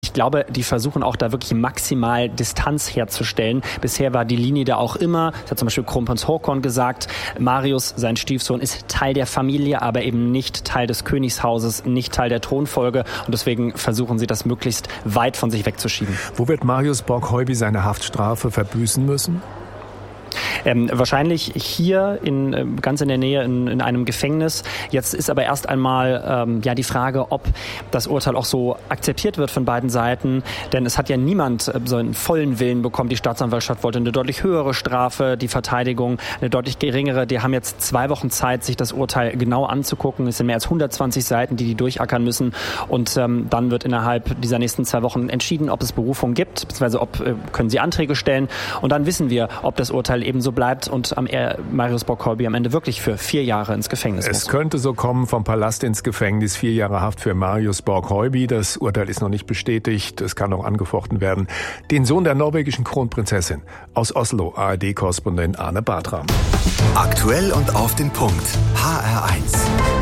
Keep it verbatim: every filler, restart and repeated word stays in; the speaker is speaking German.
Ich glaube, die versuchen auch da wirklich maximal Distanz herzustellen. Bisher war die Linie da auch immer, das hat zum Beispiel Kronprinz Haakon gesagt, Marius, sein Stiefsohn, ist Teil der Familie, aber eben nicht Teil des Königshauses, nicht Teil der Thronfolge. Und deswegen versuchen sie das möglichst weit von sich wegzuschieben. Wo wird Marius Borg-Heuby seine Haftstrafe verbüßen müssen? Ähm, wahrscheinlich hier in, ganz in der Nähe in, in einem Gefängnis. Jetzt ist aber erst einmal ähm, ja die Frage, ob das Urteil auch so akzeptiert wird von beiden Seiten. Denn es hat ja niemand äh, so einen vollen Willen bekommen. Die Staatsanwaltschaft wollte eine deutlich höhere Strafe, die Verteidigung eine deutlich geringere. Die haben jetzt zwei Wochen Zeit, sich das Urteil genau anzugucken. Es sind mehr als hundertzwanzig Seiten, die die durchackern müssen. Und ähm, dann wird innerhalb dieser nächsten zwei Wochen entschieden, ob es Berufung gibt, beziehungsweise ob äh, können sie Anträge stellen. Und dann wissen wir, ob das Urteil ebenso bleibt und am er, Marius Borg-Heuby am Ende wirklich für vier Jahre ins Gefängnis muss. Es könnte so kommen, vom Palast ins Gefängnis, vier Jahre Haft für Marius Borg-Heuby. Das Urteil ist noch nicht bestätigt, es kann noch angefochten werden. Den Sohn der norwegischen Kronprinzessin. Aus Oslo, A R D-Korrespondent Arne Bartram. Aktuell und auf den Punkt. H R eins.